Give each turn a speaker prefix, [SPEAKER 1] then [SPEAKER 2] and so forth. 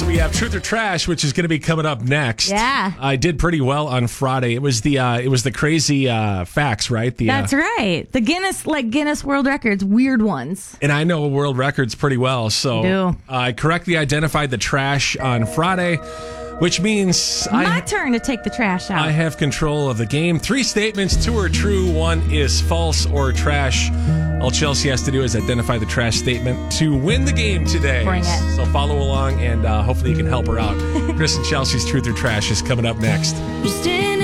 [SPEAKER 1] We have Truth or Trash, which is going to be coming up next.
[SPEAKER 2] Yeah.
[SPEAKER 1] I did pretty well on Friday. It was the crazy facts, right?
[SPEAKER 2] That's right. The Guinness World Records, weird ones.
[SPEAKER 1] And I know world records pretty well, so
[SPEAKER 2] You do.
[SPEAKER 1] I correctly identified the trash on Friday, which means
[SPEAKER 2] My turn to take the trash out.
[SPEAKER 1] I have control of the game. 3 statements, 2 are true, 1 is false or trash. All Chelsea has to do is identify the trash statement to win the game today.
[SPEAKER 2] Bring it.
[SPEAKER 1] So follow along, and hopefully you can help her out. Chris and Chelsea's Truth or Trash is coming up next.